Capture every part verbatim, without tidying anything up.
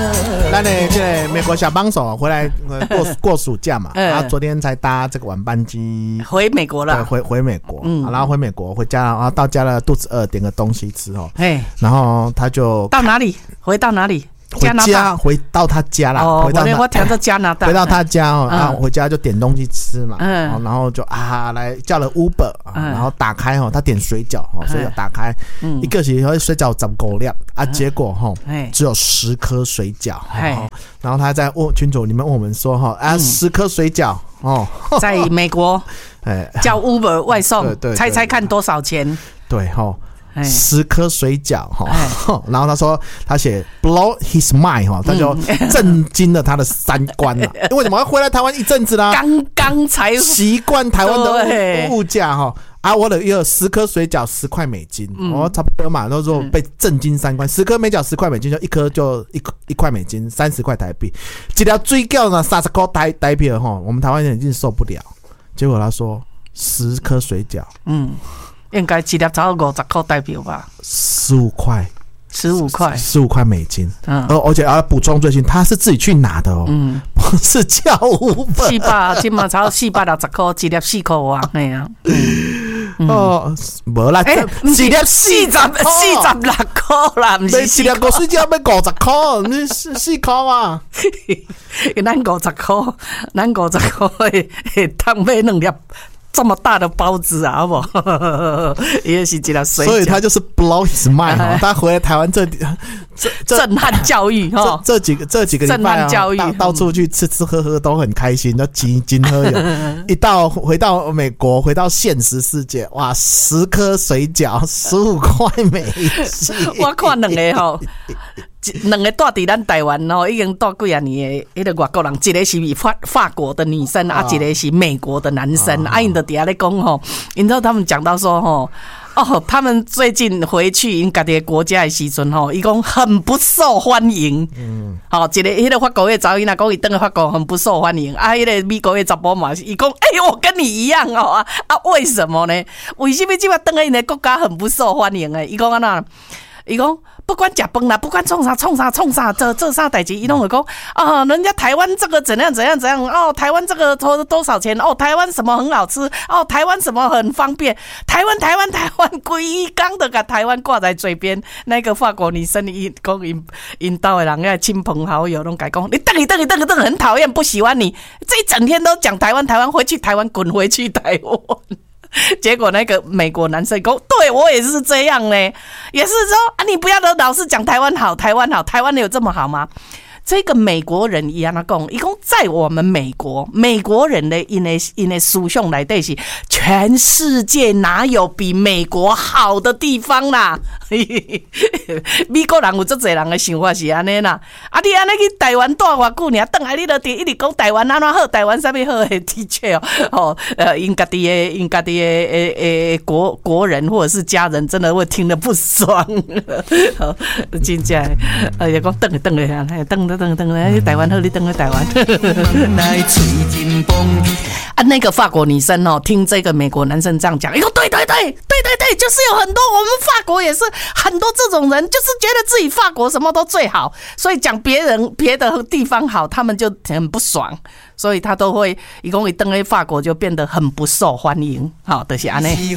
那呢，这个美国小帮手回来过过暑假嘛，然后昨天才搭这个晚班机回美国了， 回回美国，嗯，然后回美国回家，然后到家了，肚子饿，点个东西吃哦，哎，然后他就到哪里？回到哪里？ 回家，回到他家啦。 哦， 回到我听到加拿大， 回到他家哦，然后回家就点东西吃嘛，嗯，然后就啊来叫了 Uber，然后打开哦，他点水饺哦，水饺打开，一个是水饺十五粒啊，结果哈只有十颗水饺，然后他在问群组里面问我们说哈啊十颗水饺哦， 在美国叫 Uber 外送，猜猜看多少钱？ 对哈。十颗水饺哈，然后他说他写 blow his mind 哈，他就震惊了他的三观了。因为什么要回来台湾一阵子啦？ 刚刚才习惯台湾的物价哈啊，我的有十颗水饺十块美金，哦，差不多嘛，都说被震惊三观。十颗每饺十块美金，就一颗就一一块美金，三十块台币。一条水饺呢，三十块台台币哈，我们台湾人已经受不了。结果他说十颗水饺，嗯。 应该一粒才五十块台币吧？ 十五块， 十五块， 十五块美金。嗯，而而且要补充最新，他是自己去拿的哦，嗯，不是叫Uber。 四百，今嘛才四百六十块，一粒四块啊，哎呀， 哦，无啦， 哎，一粒四十四十六块啦，不是一粒个水饺要五十块，你四四块嘛？ 咱五十块，咱五十块会会当买两粒。这么大的包子啊，好不好？也是这样水饺， 所以他就是 blow his mind 哈。他回来台湾这这震撼教育哈， 这几个这几个礼拜啊，到到处去吃吃喝喝都很开心，都津津喝有。一到回到美国，回到现实世界，哇，十颗水饺，十五块美金。 我看两个吼。两个住伫咱台湾吼，已经住几啊年的迄个外国人，一个是法法国的女生啊，一个是美国的男生。啊，因就底下咧讲吼，因之后他们讲到说吼，哦，他们最近回去因家己的国家的时阵吼，伊讲很不受欢迎。嗯，好，一个迄个法国的查某囡仔讲伊登去法国很不受欢迎，啊，迄个美国的查甫嘛，伊讲，哎、欸，我跟你一样哦，啊，啊，为什么呢？为什么即摆登去因的国家很不受欢迎诶？伊讲安那？伊讲不管吃饭啦，不管创啥创啥创啥，这这啥代志，伊拢会讲啊，人家台湾这个怎样怎样怎样哦，台湾这个多多少钱哦，台湾什么很好吃哦，台湾什么很方便，台湾台湾台湾规工的把台湾挂在嘴边。那个法国女生伊讲因因兜的人遐亲朋好友拢改讲，你瞪你瞪你瞪你瞪，很讨厌，不喜欢你，这一整天都讲台湾台湾，回去台湾滚回去台湾。结果那个美国男生讲，对我也是这样呢，也是说啊，你不要老是讲台湾好，台湾好，台湾有这么好吗？这个美国人伊安那讲，伊讲在我们美国，美国人的因的因的思想内底是全世界哪有比美国好的地方啦？美国人有足侪人的想法是安尼啦，啊，你安尼去台湾住偌久尔，等下你就一直讲台湾安怎好，台湾啥物好的的确哦，哦，呃，因家己的因家己的诶诶国国人或者是家人，真的会听得不爽，真正，呃，也讲等下等下等。等等等，台湾好，你等去台湾。啊，那个法国女生哦，听这个美国男生这样讲，哎呦，对对对对对对，就是有很多我们法国也是很多这种人，就是觉得自己法国什么都最好，所以讲别人别的地方好，他们就很不爽，所以他都会一共一登去法国就变得很不受欢迎。好，就是安尼。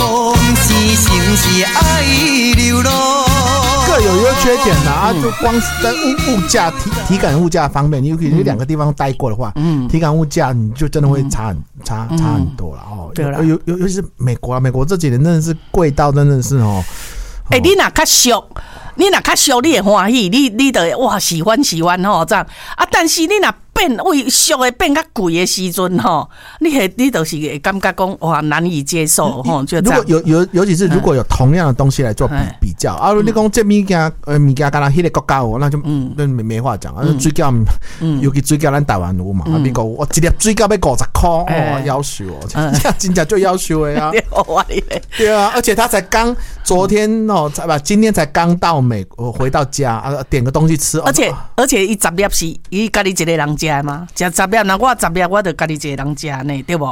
各有优缺点呐、啊，就光是在物物价体体感物价方面，你有可能两个地方待过的话，嗯，体感物价你就真的会差很、嗯、差差很多了哦。对了，尤尤尤其是美国啊，美国这几年真的是贵到真的是哦。 哎、欸，你哪较俗，你哪较俗，你也欢喜，你你的哇喜欢喜欢吼这样啊，但是你哪变为俗的变较贵的时阵吼，你系你就是会感觉讲哇难以接受吼，就这样。 如果有有尤其是如果有同样的东西来做比比较、嗯、啊，你讲这物件呃物件，敢若迄个国家有，那就嗯没没话讲啊。水饺，嗯，尤其水饺咱台湾有嘛，啊，美国我一粒水饺要五十块哦，要求哦，这真正就要求的呀。对啊，而且他才刚昨天哦，才吧，今天才刚到美国回到家啊，点个东西吃， 而且而且伊十粒是伊家己一个人吃嘛，食十粒，那我十粒我就家己一个人吃呢，对不？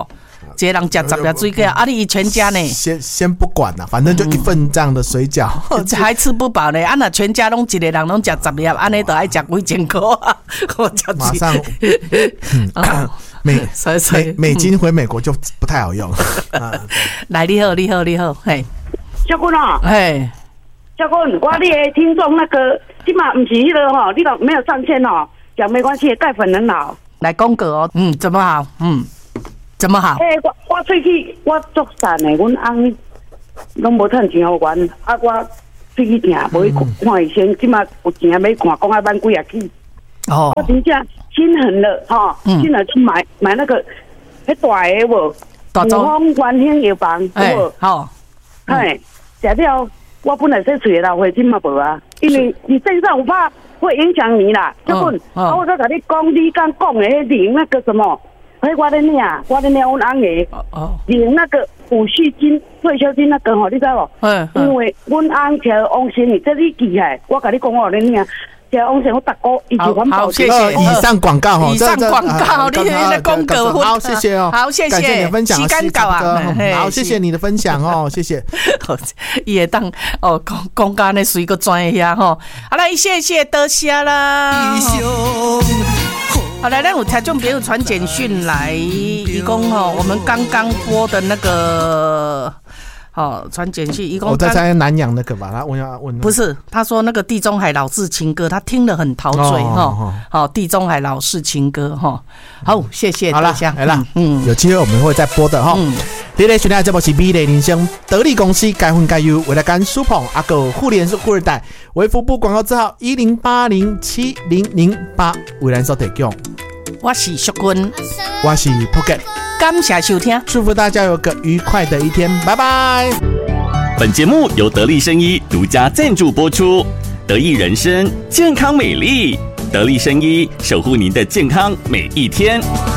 一个人吃十粒水饺，啊，你全家呢？ 先先不管了，反正就一份这样的水饺， 嗯、还吃不饱呢。啊，那全家拢一个人拢吃十粒，安尼都爱吃几千块啊！我马上，嗯，哦、美美美金回美国就不太好用。啊、 来，你好，你好，你好，嘿， 小君啊， 嘿， 小君，我你的听众那个，今嘛不是那个哈，你都没有上线哦，讲没关系，钙粉很好。 来公格哦，嗯，怎么好？嗯，怎么好？ 诶、欸，我我喙齿我足散的，阮翁拢无趁钱互阮，啊，我喙齿疼，无去看医生，今嘛有钱要看，讲啊万几啊去。哦，我真正心狠了哈，心狠去买买那个迄大个无，五方元兴药房有无？好，嘿，食了我本来说喙老花，今嘛无啊，因为你身上有怕会影响你啦。结果啊，我再甲你讲，你刚讲的迄零那个什么，迄我咧领，我咧领阮翁个零那个抚恤金、退休金那个吼，你知无？嗯，因为阮翁吃王生你这你记起来，我甲你讲我咧领。王生我大哥一起环保， 谢谢。 以上广告哈， 以上广告，你的公格好，谢谢哦， 好，谢谢， 感谢你的分享， 时间到啊， 好，谢谢你的分享哦，谢谢。 伊会当哦，讲讲干那水个专业吼，好来，谢谢多谢啦。好来，咱有听众朋友传简讯来，伊讲吼，我们刚刚播的那个。哦，传简讯，一共我在猜南洋那个吧，他问要问， 不是，他说那个地中海老式情歌，他听了很陶醉哈。好，地中海老式情歌哈，好，谢谢， 好了，来了，嗯，有机会我们会再播的哈。你来选的这部是美丽人生得力公司该分该优，为了干苏捧阿狗互联是富二代，微服部广告字号一零八零七零零八，为咱所提供。 我是淑君， 我是 Pocket。 感谢收听， 祝福大家有个愉快的一天，拜拜。 本节目由得力生医独家赞助播出，得意人生健康美丽，得力生医守护您的健康每一天。